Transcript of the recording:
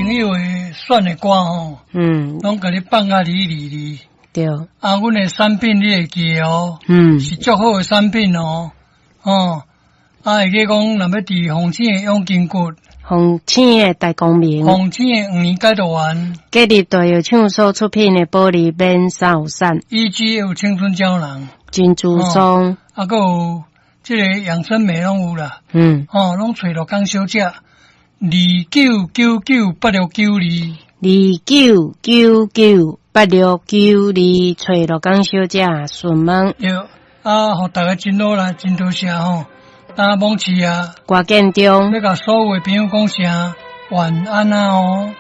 朋友诶选诶歌吼，拢甲你放啊哩。 红星的大光明， 红星的5年解读完， 隔日大药厂所出品的玻璃免扫散 ，EG 有青春胶囊， 金珠松， 还有这个养生美拢有啦，拢找落工小姐 29998692，29998692，找落工小姐询问。 对，互大家真好啦，真多谢吼。网市啊， 挂建中， 要甲所有的朋友讲声晚安啊哦。